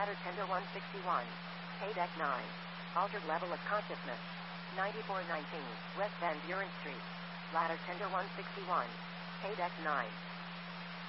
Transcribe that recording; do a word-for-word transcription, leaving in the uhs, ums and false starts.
Ladder Tender one sixty-one. Pay Deck nine. Altered level of consciousness. ninety-four nineteen, West Van Buren Street. Ladder Tender one sixty-one. Pay Deck nine.